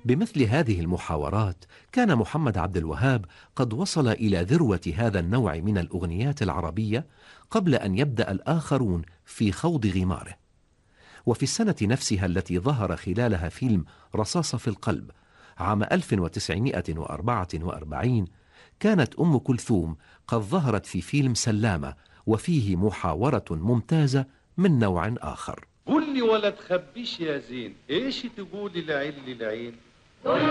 بمثل هذه المحاورات كان محمد عبد الوهاب قد وصل إلى ذروة هذا النوع من الأغنيات العربية قبل أن يبدأ الآخرون في خوض غماره. وفي السنة نفسها التي ظهر خلالها فيلم رصاصة في القلب عام 1944 كانت أم كلثوم قد ظهرت في فيلم سلامة، وفيه محاورة ممتازة من نوع آخر. قول لي ولا تخبيش يا زين، ايش تقولي لعين للعين؟